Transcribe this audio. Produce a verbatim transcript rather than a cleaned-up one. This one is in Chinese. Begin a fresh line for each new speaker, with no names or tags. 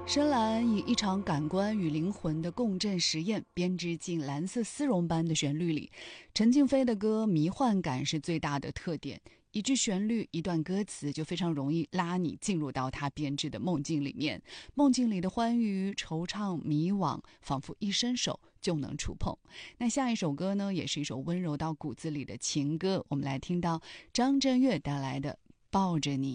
深蓝以一场感官与灵魂的共振实验编织进蓝色丝绒般的旋律里。陈静飞的歌迷幻感是最大的特点，一句旋律一段歌词就非常容易拉你进入到他编织的梦境里面，梦境里的欢愉、惆怅、迷惘仿佛一伸手就能触碰。那下一首歌呢，也是一首温柔到骨子里的情歌，我们来听到张震岳带来的抱着你。